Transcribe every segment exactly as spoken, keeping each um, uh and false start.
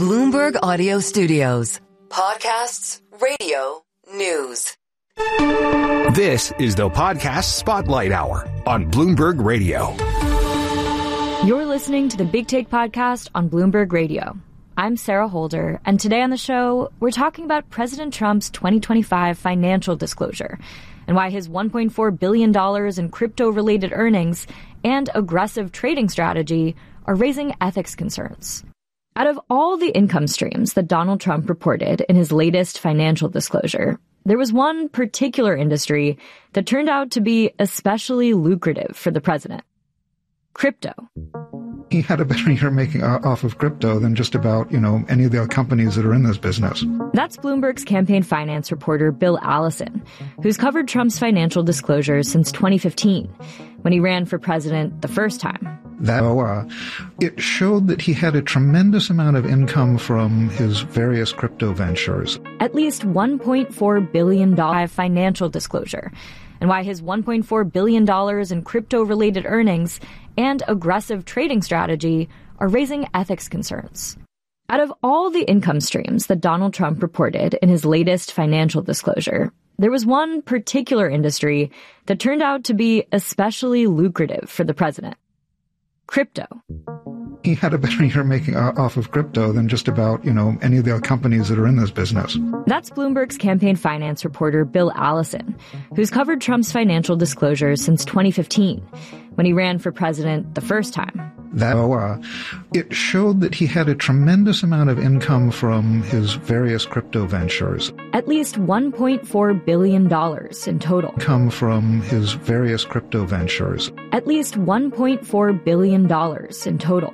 Bloomberg Audio Studios. Podcasts, radio, news. This is the Podcast Spotlight Hour on Bloomberg Radio. You're listening to the Big Take Podcast on Bloomberg Radio. I'm Sarah Holder, and today on the show, we're talking about President Trump's twenty twenty-five financial disclosure and why his one point four billion dollars in crypto-related earnings and aggressive trading strategy are raising ethics concerns. Out of all the income streams that Donald Trump reported in his latest financial disclosure, there was one particular industry that turned out to be especially lucrative for the president: crypto. He had a better year making off of crypto than just about, you know, any of the companies that are in this business. That's Bloomberg's campaign finance reporter Bill Allison, who's covered Trump's financial disclosures since twenty fifteen, when he ran for president the first time. That uh, it showed that he had a tremendous amount of income from his various crypto ventures. At least one point four billion dollars financial disclosure, and why his one point four billion dollars in crypto-related earnings and aggressive trading strategy are raising ethics concerns. Out of all the income streams that Donald Trump reported in his latest financial disclosure, there was one particular industry that turned out to be especially lucrative for the president: crypto. He had a better year making off of crypto than just about, you know, any of the companies that are in this business. That's Bloomberg's campaign finance reporter Bill Allison, who's covered Trump's financial disclosures since twenty fifteen, when he ran for president the first time. That uh, it showed that he had a tremendous amount of income from his various crypto ventures. At least one point four billion dollars in total. Come from his various crypto ventures. At least one point four billion dollars in total.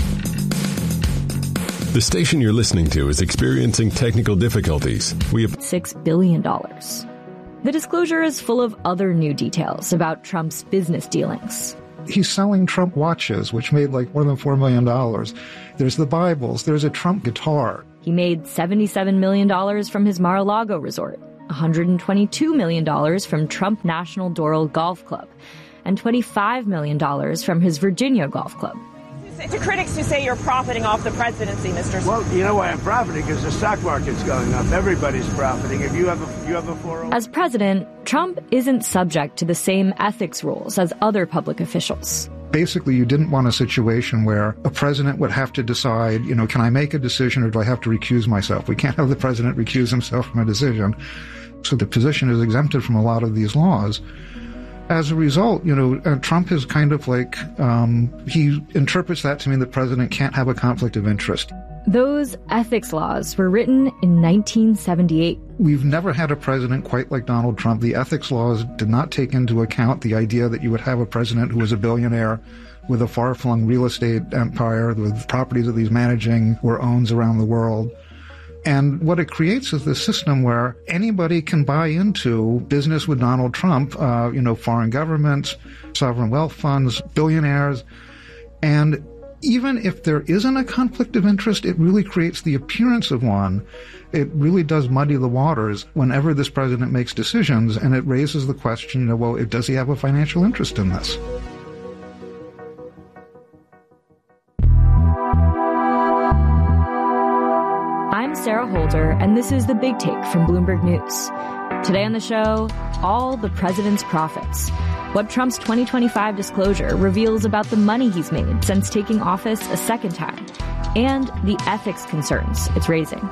The station you're listening to is experiencing technical difficulties. We have six billion dollars. The disclosure is full of other new details about Trump's business dealings. He's selling Trump watches, which made like more than four million dollars. There's the Bibles. There's a Trump guitar. He made seventy-seven million dollars from his Mar-a-Lago resort, one hundred twenty-two million dollars from Trump National Doral Golf Club, and twenty-five million dollars from his Virginia Golf Club. To critics who say you're profiting off the presidency, Mister Well, you know why I'm profiting? Because the stock market's going up. Everybody's profiting. If you have a, you have a four oh one. As president, Trump isn't subject to the same ethics rules as other public officials. Basically, you didn't want a situation where a president would have to decide, you know, can I make a decision or do I have to recuse myself? We can't have the president recuse himself from a decision. So the position is exempted from a lot of these laws. As a result, you know, uh, Trump is kind of like, um, he interprets that to mean the president can't have a conflict of interest. Those ethics laws were written in nineteen seventy-eight. We've never had a president quite like Donald Trump. The ethics laws did not take into account the idea that you would have a president who was a billionaire with a far-flung real estate empire with properties that he's managing or owns around the world. And what it creates is this system where anybody can buy into business with Donald Trump, uh, you know, foreign governments, sovereign wealth funds, billionaires. And even if there isn't a conflict of interest, it really creates the appearance of one. It really does muddy the waters whenever this president makes decisions, and it raises the question, you know, well, does he have a financial interest in this? I'm Sarah Holder, and this is The Big Take from Bloomberg News. Today on the show, all the president's profits. What Trump's twenty twenty-five disclosure reveals about the money he's made since taking office a second time, and the ethics concerns it's raising.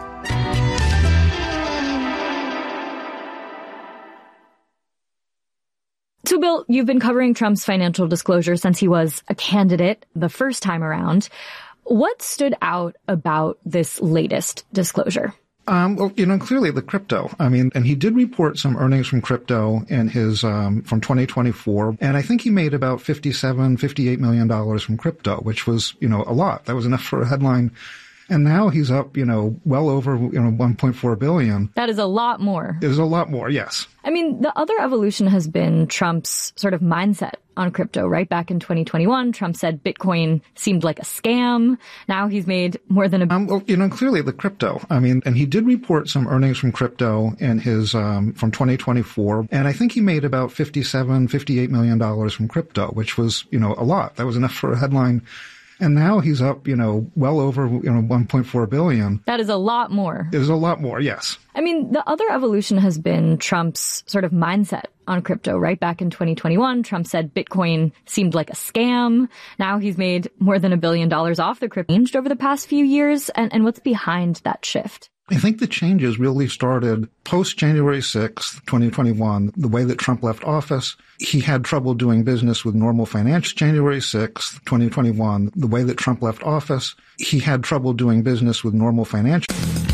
So, Bill, you've been covering Trump's financial disclosure since he was a candidate the first time around. What stood out about this latest disclosure? Um, well, you know, clearly the crypto. I mean, and he did report some earnings from crypto in his, um, from twenty twenty-four. And I think he made about fifty-seven, fifty-eight million dollars from crypto, which was, you know, a lot. That was enough for a headline. And now he's up, you know, well over, you know, one point four billion. That is a lot more. It is a lot more, yes. I mean, the other evolution has been Trump's sort of mindset on crypto, right? Back in twenty twenty-one, Trump said Bitcoin seemed like a scam. Now he's made more than a... Um, well, you know, clearly the crypto. I mean, and he did report some earnings from crypto in his, um, from twenty twenty-four. And I think he made about fifty-seven, fifty-eight million dollars from crypto, which was, you know, a lot. That was enough for a headline. And now he's up, you know, well over, you know, one point four billion. That is a lot more. It is a lot more, yes. I mean, the other evolution has been Trump's sort of mindset on crypto, right? Back in twenty twenty-one, Trump said Bitcoin seemed like a scam. Now he's made more than a billion dollars off the crypto changed over the past few years. And, and what's behind that shift? I think the changes really started post-January sixth, twenty twenty-one, the way that Trump left office. He had trouble doing business with normal finance. January sixth, twenty twenty-one, the way that Trump left office. He had trouble doing business with normal financial.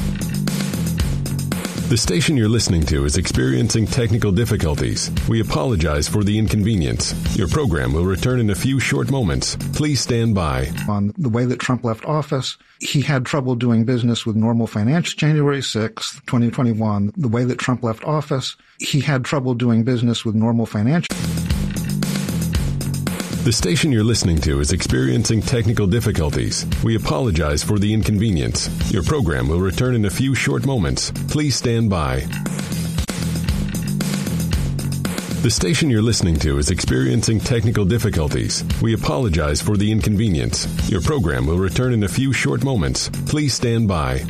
The station you're listening to is experiencing technical difficulties. We apologize for the inconvenience. Your program will return in a few short moments. Please stand by. On the way that Trump left office, he had trouble doing business with normal finance. January sixth, twenty twenty-one, the way that Trump left office, he had trouble doing business with normal financial. The station you're listening to is experiencing technical difficulties. We apologize for the inconvenience. Your program will return in a few short moments. Please stand by. The station you're listening to is experiencing technical difficulties. We apologize for the inconvenience. Your program will return in a few short moments. Please stand by.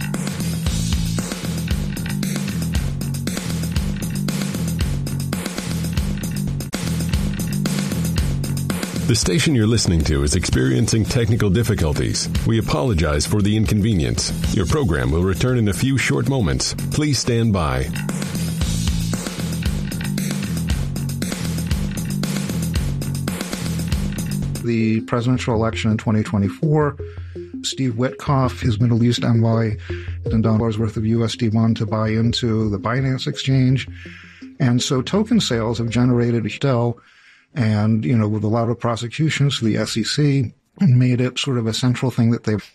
The station you're listening to is experiencing technical difficulties. We apologize for the inconvenience. Your program will return in a few short moments. Please stand by. The presidential election in twenty twenty-four, Steve Witkoff, his Middle East envoy, and dollars worth of U S D one to buy into the Binance exchange. And so token sales have generated a Dell. And, you know, with a lot of prosecutions to the S E C, made it sort of a central thing that they've.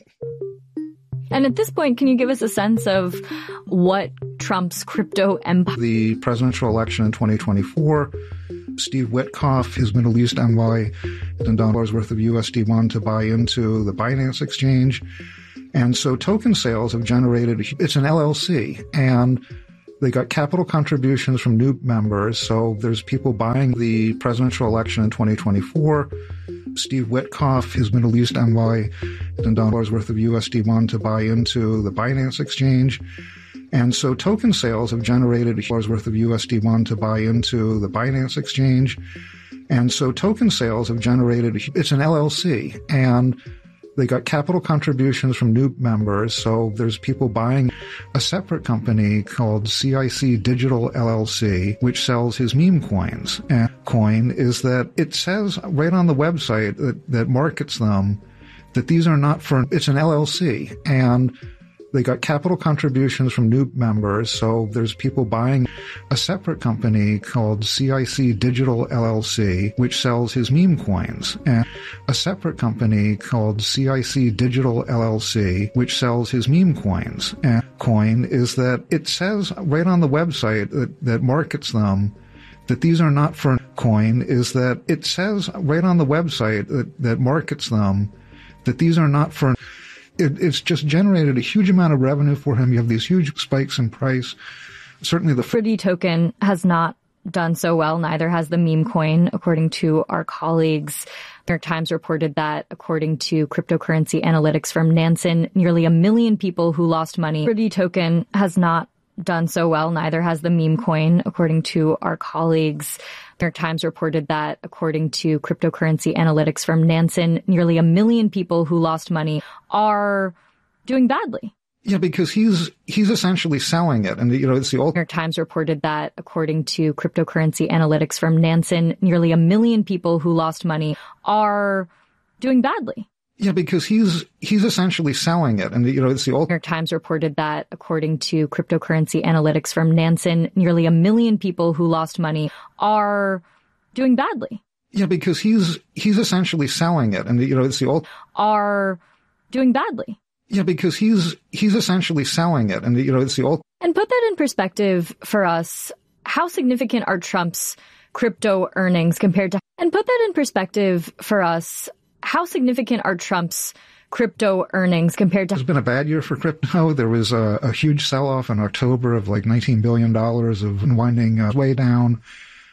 And at this point, can you give us a sense of what Trump's crypto empire? The presidential election in twenty twenty-four, Steve Witkoff, his Middle East envoy, and dollars worth of U S D one to buy into the Binance exchange. And so token sales have generated, it's an L L C, and they got capital contributions from new members, so there's people buying the presidential election in twenty twenty-four. Steve Witkoff, his Middle East envoy, and dollars worth of U S D one to buy into the Binance exchange. And so token sales have generated dollars worth of U S D one to buy into the Binance exchange. And so token sales have generated, it's an L L C, and they got capital contributions from new members, so there's people buying a separate company called C I C Digital L L C, which sells his meme coins. And coin is that it says right on the website that, that markets them that these are not for, it's an L L C, and they got capital contributions from new members, so there's people buying a separate company called C I C Digital L L C, which sells his meme coins. And a separate company called C I C Digital L L C, which sells his meme coins. And coin is that it says right on the website that, that markets them that these are not for. Coin is that it says right on the website that, that markets them that these are not for. It, it's just generated a huge amount of revenue for him. You have these huge spikes in price. Certainly the Fruity token has not done so well. Neither has the meme coin, according to our colleagues. New York Times reported that, according to cryptocurrency analytics firm Nansen, nearly a million people who lost money. Fruity token has not done so well. Neither has the meme coin, according to our colleagues. New York Times reported that, according to cryptocurrency analytics firm Nansen, nearly a million people who lost money are doing badly. Yeah, because he's he's essentially selling it. And, you know, it's the old. New York Times reported that, according to cryptocurrency analytics firm Nansen, nearly a million people who lost money are doing badly. Yeah, because he's he's essentially selling it. And, you know, it's the old. New York Times reported that, according to cryptocurrency analytics firm Nansen, nearly a million people who lost money are doing badly. Yeah, because he's he's essentially selling it. And, you know, it's the old. Are doing badly. Yeah, because he's he's essentially selling it. And, you know, it's the old. And put that in perspective for us, how significant are Trump's crypto earnings compared to. And put that in perspective for us, how significant are Trump's crypto earnings compared to. It's been a bad year for crypto. There was a, a huge sell-off in October of like nineteen billion dollars of winding uh, way down.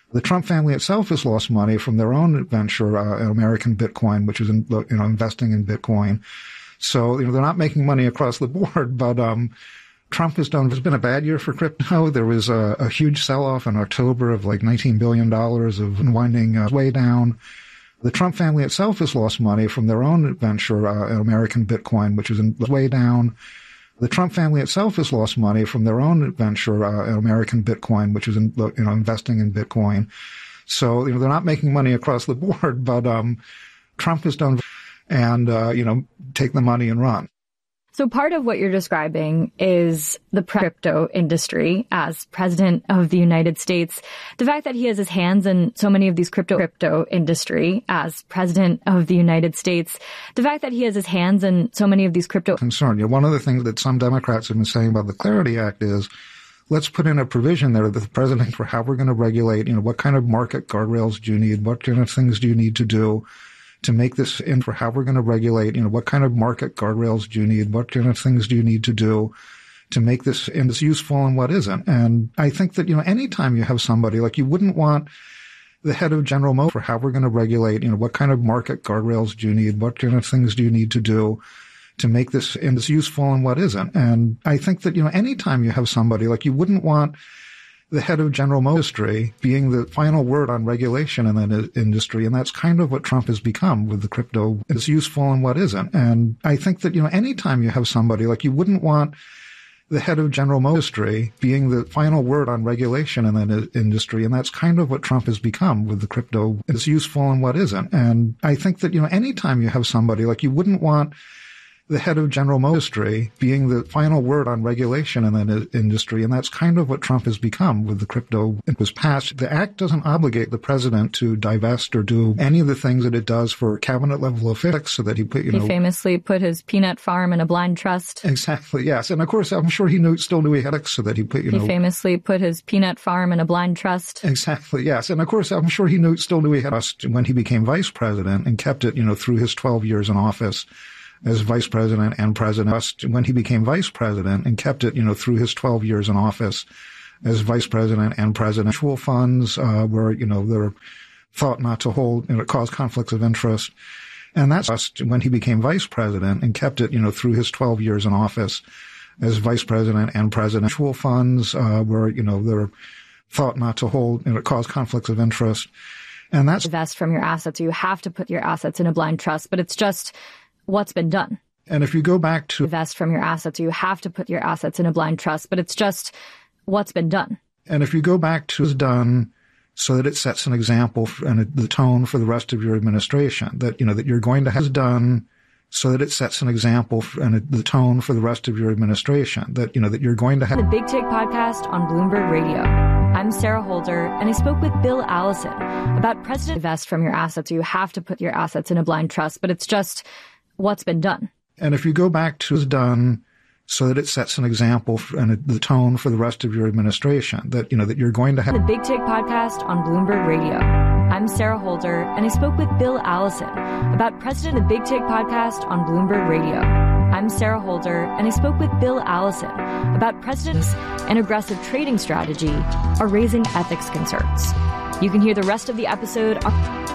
The Trump family itself has lost money from their own venture, uh, American Bitcoin, which is in, you know, investing in Bitcoin. So, you know, they're not making money across the board, but, um, Trump has done, it's been a bad year for crypto. There was a, a huge sell-off in October of like nineteen billion dollars of winding uh, way down. The Trump family itself has lost money from their own venture, uh, American Bitcoin, which is in, way down. The Trump family itself has lost money from their own venture, uh, American Bitcoin, which is in, you know, investing in Bitcoin. So, you know, they're not making money across the board, but, um, Trump has done and, uh, you know, take the money and run. So part of what you're describing is the crypto industry as president of the United States. The fact that he has his hands in so many of these crypto crypto industry as president of the United States. The fact that he has his hands in so many of these crypto concern. You know, one of the things that some Democrats have been saying about the Clarity Act is, let's put in a provision there that the president for how we're going to regulate, you know, what kind of market guardrails do you need? What kind of things do you need to do to make this in for how we're going to regulate, you know, what kind of market guardrails do you need? What kind of things do you need to do to make this and it's useful and what isn't? And I think that, you know, anytime you have somebody, like you wouldn't want the head of General Motors for how we're going to regulate, you know, what kind of market guardrails do you need? What kind of things do you need to do to make this and it's useful and what isn't? And I think that, you know, anytime you have somebody, like you wouldn't want the head of General Motors being the final word on regulation in that industry. And that's kind of what Trump has become with the crypto. It's useful and what isn't. And I think that, you know, anytime you have somebody, like you wouldn't want the head of General Motors being the final word on regulation in that industry. And that's kind of what Trump has become with the crypto. It's useful and what isn't. And I think that, you know, anytime you have somebody, like you wouldn't want the head of General Motors being the final word on regulation in that industry. And that's kind of what Trump has become with the crypto. It was passed. The act doesn't obligate the president to divest or do any of the things that it does for cabinet level officials so that he put, you he know. He famously put his peanut farm in a blind trust. Exactly. Yes. And of course, I'm sure he knew, still knew he had it so that he put, you he know. He famously put his peanut farm in a blind trust. Exactly. Yes. And of course, I'm sure he knew, still knew he had it when he became vice president and kept it, you know, through his twelve years in office as vice president and president when he became vice president and kept it, you know, through his twelve years in office as vice president and president. Mutual funds, uh, were, you know, they're thought not to hold, you know, cause conflicts of interest. And that's when he became vice president and kept it, you know, through his twelve years in office as vice president and president. Mutual funds, uh, were, you know, they're thought not to hold, you know, cause conflicts of interest. And that's invest from your assets. You have to put your assets in a blind trust, but it's just what's been done. And if you go back to invest from your assets, you have to put your assets in a blind trust, but it's just what's been done. And if you go back to what's done so that it sets an example and the tone for the rest of your administration, that, you know, that you're going to have done so that it sets an example and the tone for the rest of your administration, that, you know, that you're going to have the Big Take podcast on Bloomberg Radio. I'm Sarah Holder, and I spoke with Bill Allison about President invest from your assets. You have to put your assets in a blind trust, but it's just what's been done. And if you go back to what's done so that it sets an example and the tone for the rest of your administration, that, you know, that you're going to have the Big Take podcast on Bloomberg Radio. I'm Sarah Holder, and I spoke with Bill Allison about President the Big Take podcast on Bloomberg Radio. I'm Sarah Holder, and I spoke with Bill Allison about presidents and aggressive trading strategy are raising ethics concerns. You can hear the rest of the episode on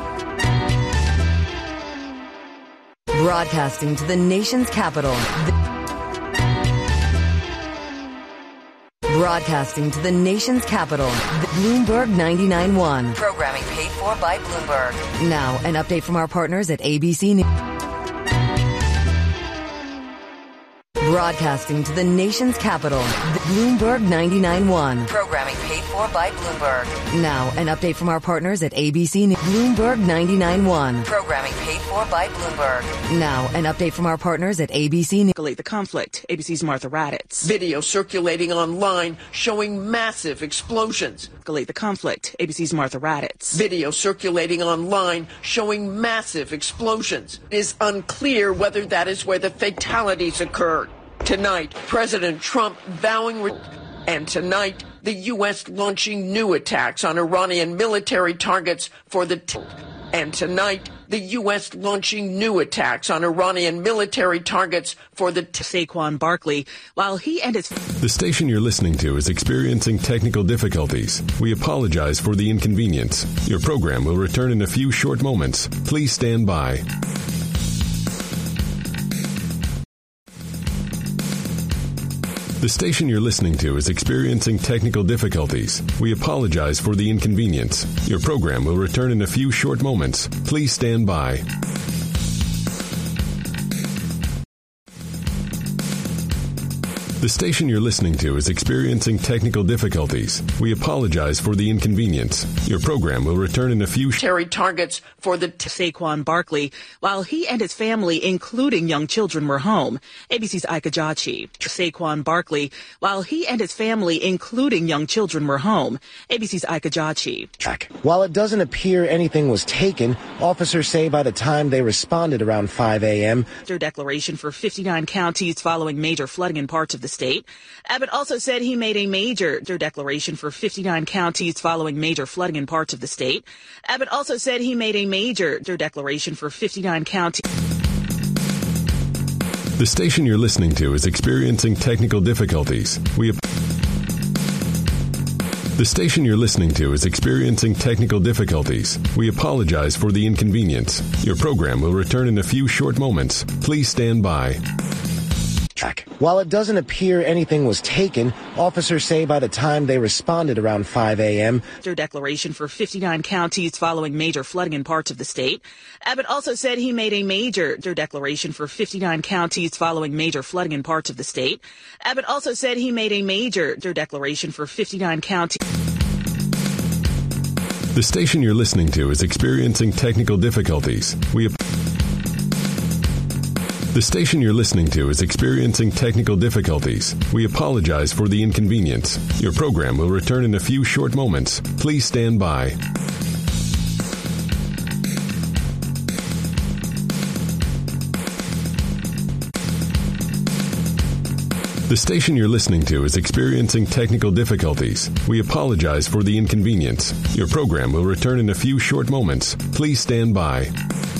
broadcasting to the nation's capital. Broadcasting to the nation's capital. Bloomberg ninety-nine point one. Programming paid for by Bloomberg. Now, an update from our partners at A B C News. Broadcasting to the nation's capital. Bloomberg ninety-nine point one. Programming paid for by Bloomberg. Now, an update from our partners at A B C News. Bloomberg ninety-nine point one. Programming paid for by Bloomberg. Now, an update from our partners at A B C News. Escalate the conflict. A B C's Martha Raddatz. Video circulating online showing massive explosions. Escalate the conflict. A B C's Martha Raddatz. Video circulating online showing massive explosions. It is unclear whether that is where the fatalities occurred. Tonight, President Trump vowing, re- and tonight, the U S launching new attacks on Iranian military targets for the. T- And tonight, the U S launching new attacks on Iranian military targets for the t- Saquon Barkley, while he and his... The station you're listening to is experiencing technical difficulties. We apologize for the inconvenience. Your program will return in a few short moments. Please stand by. The station you're listening to is experiencing technical difficulties. We apologize for the inconvenience. Your program will return in a few short moments. Please stand by. The station you're listening to is experiencing technical difficulties. We apologize for the inconvenience. Your program will return in a few... Terry targets for the... T- Saquon Barkley, while he and his family, including young children, were home. A B C's Ika Jachi. Saquon Barkley, while he and his family, including young children, were home. A B C's Ika Jachi. While it doesn't appear anything was taken, officers say by the time they responded around five a.m. Their declaration for fifty-nine counties following major flooding in parts of the state. Abbott also said he made a major declaration for fifty-nine counties following major flooding in parts of the state. Abbott also said he made a major declaration for fifty-nine counties. The station you're listening to is experiencing technical difficulties. We ap- The station you're listening to is experiencing technical difficulties. We apologize for the inconvenience. Your program will return in a few short moments. Please stand by. While it doesn't appear anything was taken, officers say by the time they responded around five a.m. Their declaration for fifty-nine counties following major flooding in parts of the state. Abbott also said he made a major declaration for fifty-nine counties following major flooding in parts of the state. Abbott also said he made a major declaration for fifty-nine counties. The station you're listening to is experiencing technical difficulties. We ap- The station you're listening to is experiencing technical difficulties. We apologize for the inconvenience. Your program will return in a few short moments. Please stand by. The station you're listening to is experiencing technical difficulties. We apologize for the inconvenience. Your program will return in a few short moments. Please stand by.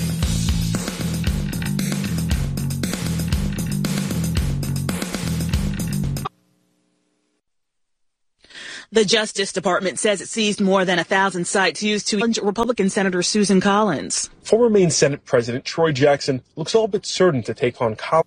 The Justice Department says it seized more than a thousand sites used to challenge Republican Senator Susan Collins. Former Maine Senate President Troy Jackson looks all but certain to take on Collins.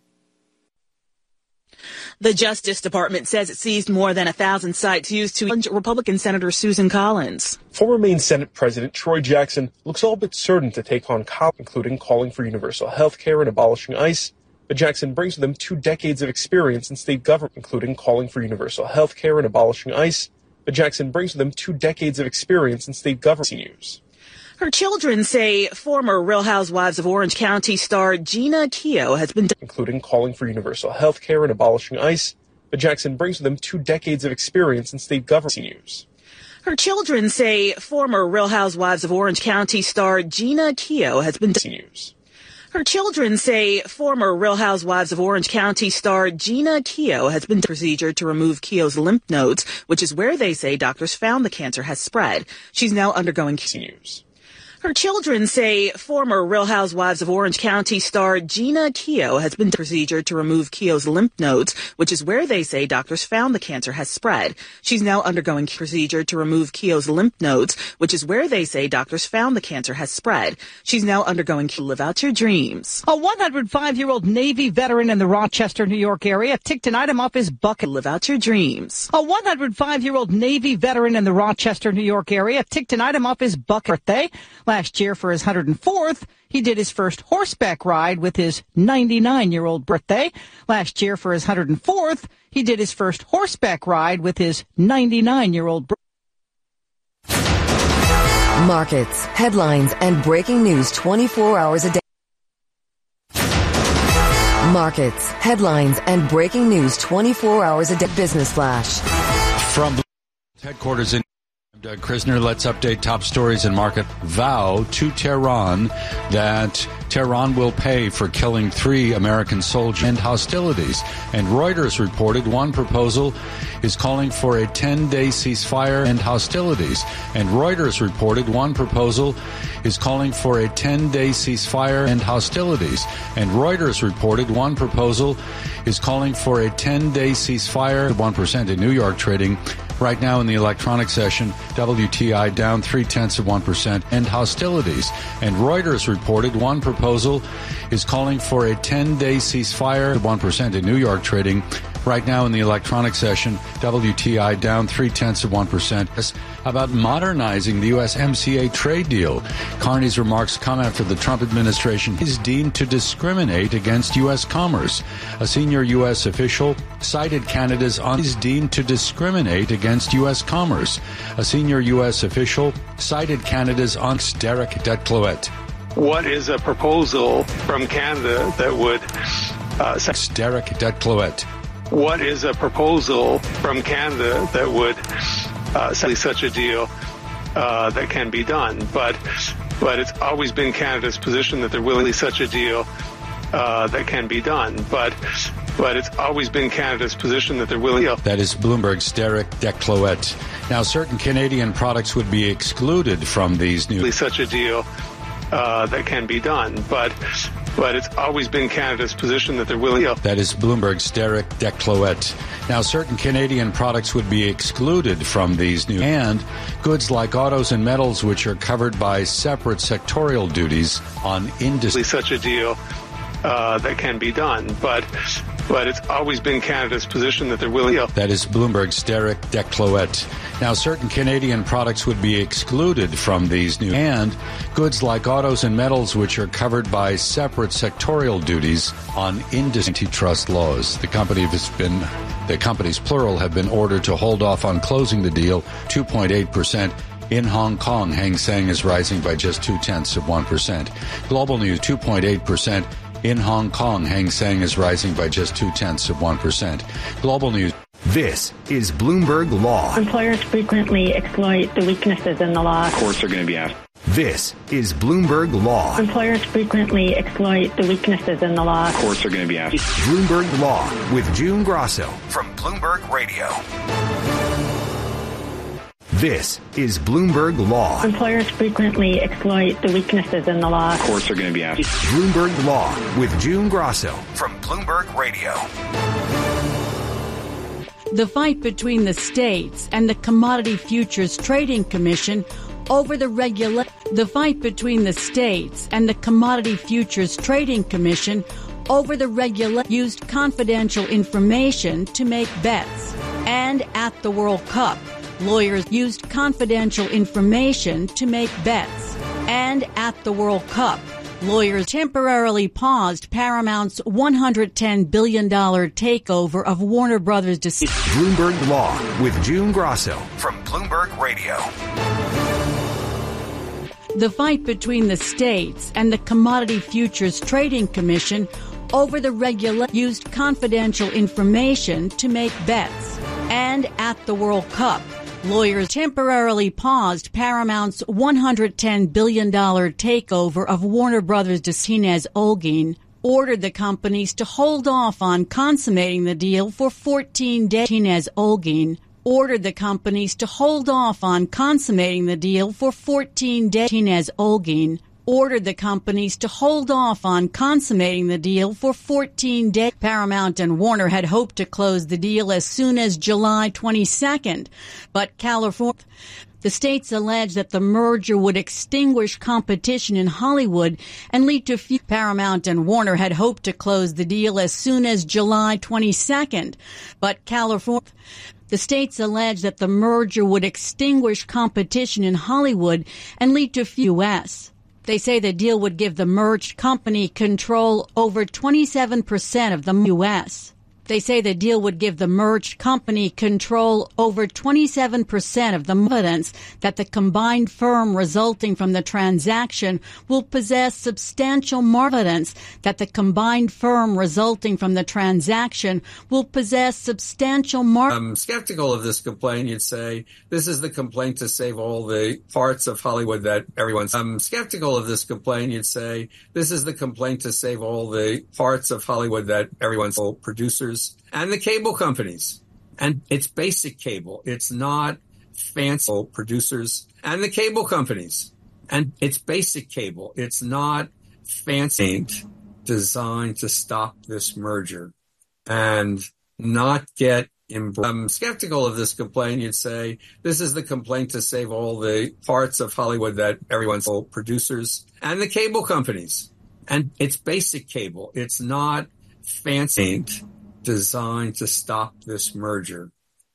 The Justice Department says it seized more than a thousand sites used to challenge Republican Senator Susan Collins. Former Maine Senate President Troy Jackson looks all but certain to take on Collins, including calling for universal health care and abolishing ICE. But Jackson brings with him two decades of experience in state government, including calling for universal health care and abolishing ICE. But Jackson brings with him two decades of experience in state government news. Her children say former Real Housewives of Orange County star Gina Keogh has been... including calling for universal health care and abolishing ICE. But Jackson brings with him two decades of experience in state government news. Her children say former Real Housewives of Orange County star Gina Keogh has been... news. Her children say former Real Housewives of Orange County star Gina Keogh has been procedure to remove Keogh's lymph nodes, which is where they say doctors found the cancer has spread. She's now undergoing news. Her children say former Real Housewives of Orange County star Gina Keogh has been procedure to remove Keogh's lymph nodes, which is where they say doctors found the cancer has spread. She's now undergoing procedure to remove Keogh's lymph nodes, which is where they say doctors found the cancer has spread. She's now undergoing to live out your dreams. A one hundred five-year-old Navy veteran in the Rochester, New York area ticked an item off his bucket. Live out your dreams. A one hundred five-year-old Navy veteran in the Rochester, New York area ticked an item off his bucket birthday. Last year, for his one hundred fourth, he did his first horseback ride with his ninety-nine-year-old birthday. Last year, for his one hundred fourth, he did his first horseback ride with his ninety-nine-year-old birthday. Markets, headlines, and breaking news twenty-four hours a day. Markets, headlines, and breaking news twenty-four hours a day. Business Flash. From headquarters in Doug Krisner, let's update top stories and market. Vow to Tehran that Tehran will pay for killing three American soldiers and hostilities. And Reuters reported one proposal is calling for a ten-day ceasefire and hostilities. And Reuters reported one proposal is calling for a ten-day ceasefire and hostilities. And Reuters reported one proposal is calling for a ten-day ceasefire. one percent in New York trading. Right now in the electronic session, W T I down three-tenths of one percent and hostilities. And Reuters reported one proposal is calling for a ten-day ceasefire, one percent in New York trading. Right now in the electronic session, W T I down three-tenths of one percent. About modernizing the U S M C A trade deal. Carney's remarks come after the Trump administration is deemed to discriminate against U S commerce. A senior U S official cited Canada's on is deemed to discriminate against U S commerce. A senior U S official cited Canada's on Derek Detclouet. What is a proposal from Canada that would uh, Derek Detclouet. What is a proposal from Canada that would uh, say such a deal uh, that can be done? But but it's always been Canada's position that they're willing to such a deal uh, that can be done. But but it's always been Canada's position that they're willing to. That is Bloomberg's Derek Detclouet. Now, certain Canadian products would be excluded from these new. Such a deal uh, that can be done, but. But it's always been Canada's position that they're willing to. That is Bloomberg's Derek Detclouet. Now, certain Canadian products would be excluded from these new and goods like autos and metals, which are covered by separate sectorial duties on industry. Such a deal uh, that can be done, but but it's always been Canada's position that they're willing to. That is Bloomberg's Derek Detclouet. Now, certain Canadian products would be excluded from these new and goods like autos and metals, which are covered by separate sectorial duties on industry antitrust laws. The company has been, the companies plural have been ordered to hold off on closing the deal. two point eight percent. In Hong Kong, Hang Seng is rising by just two-tenths of one percent. Global news, two point eight percent. In Hong Kong, Hang Seng is rising by just two-tenths of one percent. Global news. This is Bloomberg Law. Employers frequently exploit the weaknesses in the law. Courts are going to be asked. This is Bloomberg Law. Employers frequently exploit the weaknesses in the law. Courts are going to be asked. Bloomberg Law with June Grosso from Bloomberg Radio. This is Bloomberg Law. Employers frequently exploit the weaknesses in the law. Courts are going to be asked. Bloomberg Law with June Grosso from Bloomberg Radio. The fight between the states and the Commodity Futures Trading Commission over the regula- the fight between the states and the Commodity Futures Trading Commission over the regula- used confidential information to make bets. And at the World Cup, lawyers used confidential information to make bets. And at the World Cup, lawyers temporarily paused Paramount's one hundred ten billion dollars takeover of Warner Brothers. De- Bloomberg Law with June Grosso from Bloomberg Radio. The fight between the states and the Commodity Futures Trading Commission over the regula- used confidential information to make bets. And at the World Cup, lawyers temporarily paused Paramount's one hundred ten billion dollars takeover of Warner Brothers. Martinez Olguin ordered the companies to hold off on consummating the deal for fourteen days. Martinez Olguin ordered the companies to hold off on consummating the deal for fourteen days. Martinez Olguin ordered the companies to hold off on consummating the deal for fourteen days. Paramount and Warner had hoped to close the deal as soon as July twenty-second, but California, the states alleged that the merger would extinguish competition in Hollywood and lead to few. Paramount and Warner had hoped to close the deal as soon as July twenty-second, but California, the states alleged that the merger would extinguish competition in Hollywood and lead to few U S. They say the deal would give the merged company control over twenty-seven percent of the U S They say the deal would give the merged company control over twenty-seven percent of the evidence that the combined firm resulting from the transaction will possess substantial more evidence that the combined firm resulting from the transaction will possess substantial more. I'm skeptical of this complaint. You'd say this is the complaint to save all the parts of Hollywood that everyone's. I'm skeptical of this complaint. You'd say this is the complaint to save all the parts of Hollywood that everyone's producers and the cable companies. And it's basic cable. It's not fancy producers and the cable companies. And it's basic cable. It's not fancy designed to stop this merger and not get embroiled. I'm skeptical of this complaint. You'd say this is the complaint to save all the parts of Hollywood that everyone's producers and the cable companies. And it's basic cable. It's not fancy designed to stop this merger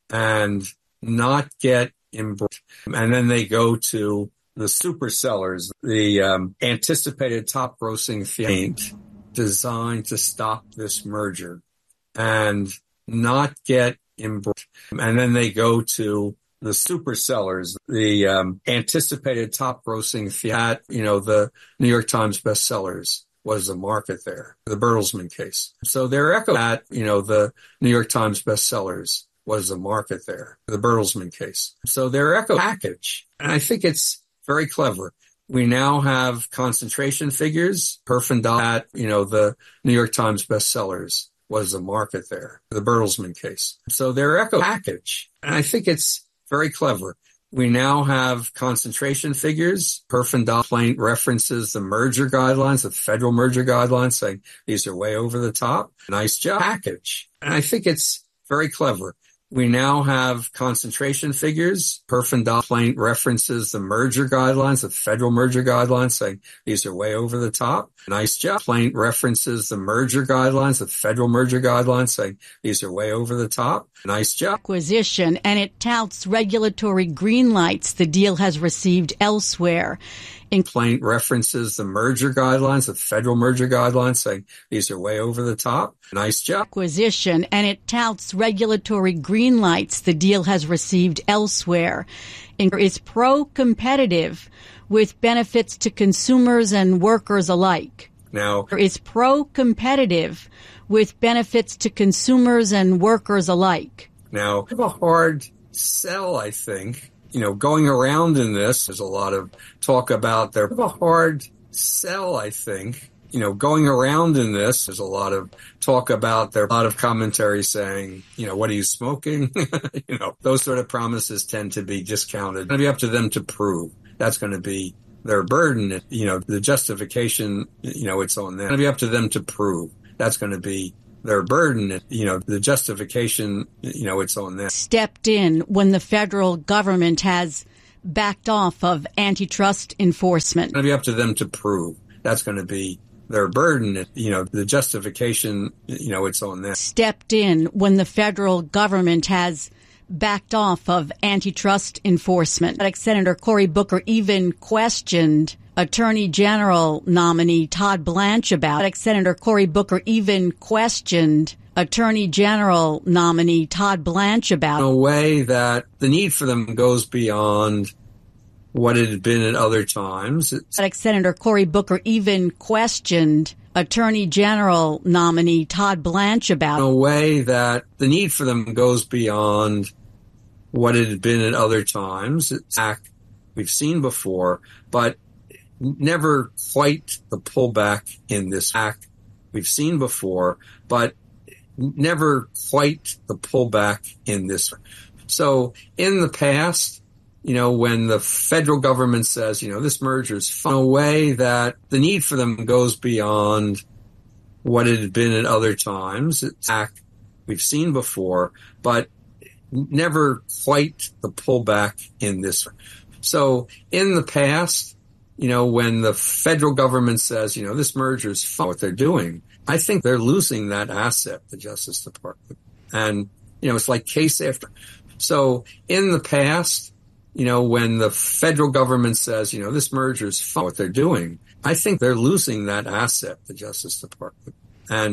and not get embroiled. And then they go to the super sellers, the um, anticipated top grossing film designed to stop this merger and not get embroiled. And then they go to the super sellers, the um, anticipated top grossing film, you know, the New York Times bestsellers. Was the market there? The Bertelsmann case. So they're echoing that, you know, the New York Times bestsellers was the market there. The Bertelsmann case. So they're echo package. And I think it's very clever. We now have concentration figures, perf and dot, you know, the New York Times bestsellers was the market there. The Bertelsmann case. So they're echo package. And I think it's very clever. We now have concentration figures. Perf and dot complaint references the merger guidelines, the federal merger guidelines, saying these are way over the top. Nice job. Package. And I think it's very clever. We now have concentration figures. Perf and dot complaint references the merger guidelines, the federal merger guidelines, saying these are way over the top. Nice job. Complaint references the merger guidelines, the federal merger guidelines, saying these are way over the top. Nice job. Acquisition, and it touts regulatory green lights the deal has received elsewhere. Complaint references the merger guidelines, the federal merger guidelines, saying these are way over the top. Nice job. Acquisition, and it touts regulatory green lights the deal has received elsewhere. It is pro-competitive with benefits to consumers and workers alike. Now, it is pro-competitive with benefits to consumers and workers alike. Now, a hard sell, I think. You know, going around in this, there's a lot of talk about their a hard sell, I think. You know, going around in this, there's a lot of talk about their, a lot of commentary saying, you know, what are you smoking? You know, those sort of promises tend to be discounted. It's going to be up to them to prove. That's going to be their burden. You know, the justification, you know, it's on them. It's going to be up to them to prove. That's going to be their burden, you know, the justification, you know, it's on them. Stepped in when the federal government has backed off of antitrust enforcement. It's going to be up to them to prove. That's going to be their burden, you know, the justification, you know, it's on them. Stepped in when the federal government has backed off of antitrust enforcement. Senator Cory Booker even questioned Attorney General nominee Todd Blanche about it. Senator Cory Booker even questioned Attorney General nominee Todd Blanche about in a way that the need for them goes beyond what it had been at other times. It's Senator Cory Booker even questioned Attorney General nominee Todd Blanche about in a way that the need for them goes beyond what it had been at other times. It's act we've seen before, but never quite the pullback in this act we've seen before, but never quite the pullback in this. So in the past, you know, when the federal government says, you know, this merger is fun, in a way that the need for them goes beyond what it had been at other times. It's act we've seen before, but never quite the pullback in this. So in the past, you know, when the federal government says, you know, this merger is fun, what they're doing, I think they're losing that asset, the Justice Department. And, you know, it's like case after. So in the past, you know, when the federal government says, you know, this merger is fun, what they're doing, I think they're losing that asset, the Justice Department. And,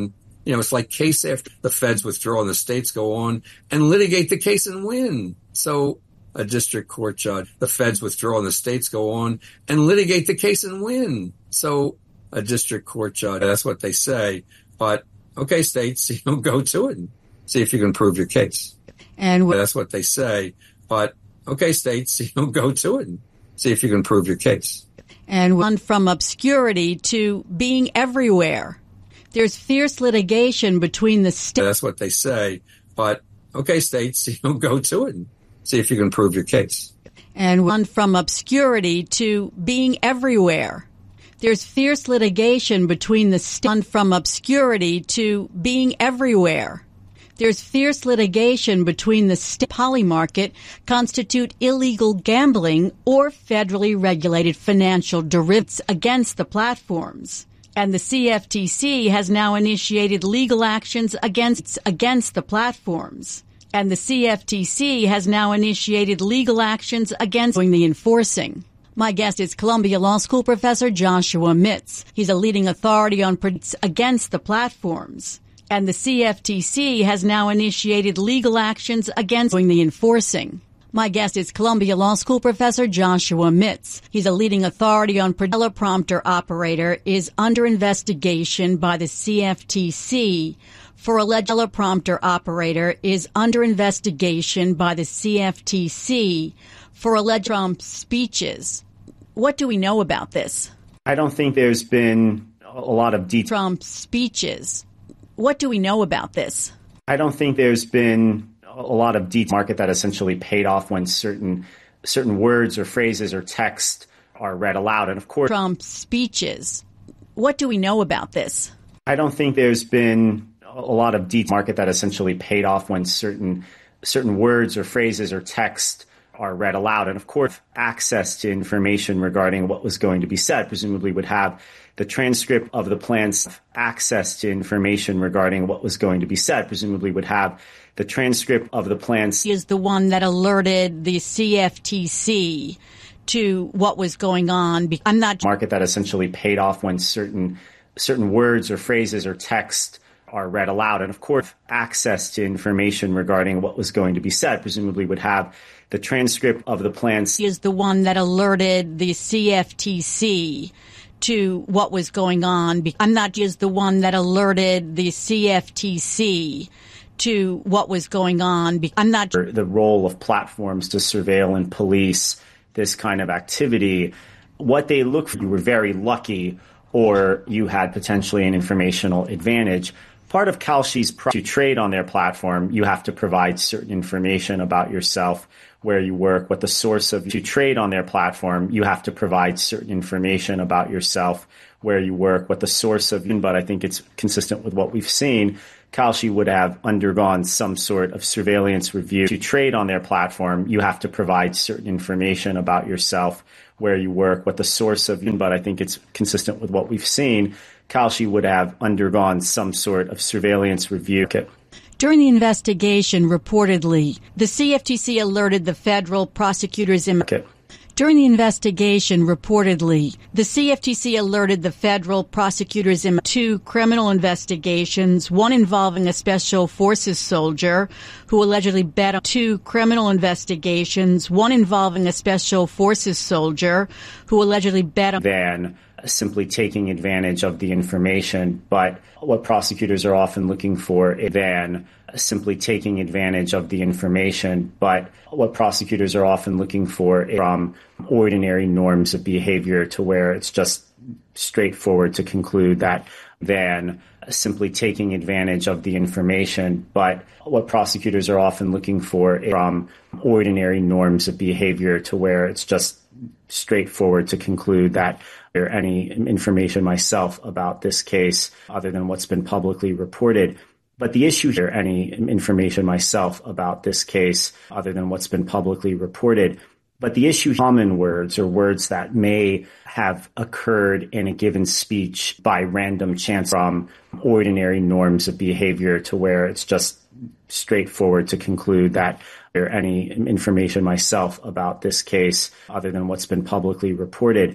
You know, it's like case after the feds withdraw and the states go on and litigate the case and win. So a district court judge, the feds withdraw and the states go on and litigate the case and win. So a district court judge, that's what they say. But okay, states, you know, go to it and see if you can prove your case. And that's what they say. But okay, states, you know, go to it and see if you can prove your case. And run from obscurity to being everywhere. There's fierce litigation between the states. That's what they say. But okay, states, you know, go to it and see if you can prove your case. And run from obscurity to being everywhere. There's fierce litigation between the states. From obscurity to being everywhere. There's fierce litigation between the state Polymarket constitute illegal gambling or federally regulated financial derivatives against the platforms. And the C F T C has now initiated legal actions against against the platforms. And the C F T C has now initiated legal actions against the enforcing. My guest is Columbia Law School professor Joshua Mitz. He's a leading authority on against the platforms. And the C F T C has now initiated legal actions against the enforcing. My guest is Columbia Law School professor Joshua Mitz. He's a leading authority on teleprompter operator is under investigation by the C F T C for alleged teleprompter operator is under investigation by the C F T C for alleged Trump speeches. What do we know about this? I don't think there's been a lot of detail. Trump speeches. What do we know about this? I don't think there's been a lot of detail market that essentially paid off when certain certain words or phrases or text are read aloud. And of course, Trump speeches. What do we know about this? I don't think there's been a lot of detail market that essentially paid off when certain certain words or phrases or text are read aloud. And of course, access to information regarding what was going to be said presumably would have the transcript of the plan's access to information regarding what was going to be said, presumably would have the transcript of the plan's is the one that alerted the C F T C to what was going on. I'm not market that essentially paid off when certain certain words or phrases or text are read aloud. And of course, access to information regarding what was going to be said, presumably would have the transcript of the plan's is the one that alerted the C F T C to what was going on. I'm not just the one that alerted the C F T C to what was going on. I'm not the role of platforms to surveil and police this kind of activity. What they look for, you were very lucky or you had potentially an informational advantage. Part of Kalshi's pro- to trade on their platform, you have to provide certain information about yourself, where you work, what the source of to trade on their platform, you have to provide certain information about yourself, where you work, what the source of, but I think it's consistent with what we've seen. Kalshi would have undergone some sort of surveillance review. To trade on their platform, you have to provide certain information about yourself, where you work, what the source of, but I think it's consistent with what we've seen. Kalshi would have undergone some sort of surveillance review. During the investigation, reportedly, the C F T C alerted the federal prosecutors in okay. During the investigation, reportedly, the C F T C alerted the federal prosecutors in two criminal investigations, one involving a special forces soldier who allegedly bet on two criminal investigations, one involving a special forces soldier who allegedly bet on than simply taking advantage of the information. But what prosecutors are often looking for is than simply taking advantage of the information. But what prosecutors are often looking for is from ordinary norms of behavior to where it's just straightforward to conclude that than simply taking advantage of the information. But what prosecutors are often looking for is from ordinary norms of behavior to where it's just straightforward to conclude that there any information myself about this case other than what's been publicly reported. But the issue here, any information myself about this case other than what's been publicly reported. But the issue, common words or words that may have occurred in a given speech by random chance from ordinary norms of behavior to where it's just straightforward to conclude that there any information myself about this case other than what's been publicly reported.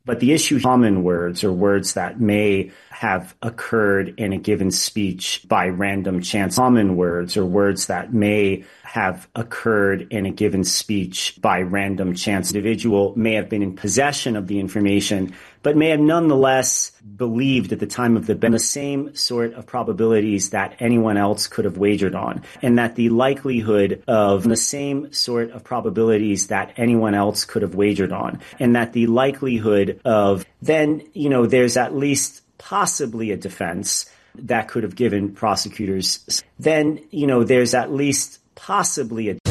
But the issue, common words or words that may have occurred in a given speech by random chance, common words or words that may have occurred in a given speech by random chance. The individual may have been in possession of the information, but may have nonetheless believed at the time of the the same sort of probabilities that anyone else could have wagered on, and that the likelihood of the same sort of probabilities that anyone else could have wagered on, and that the likelihood of then, you know, there's at least possibly a defense that could have given prosecutors, then, you know, there's at least possibly a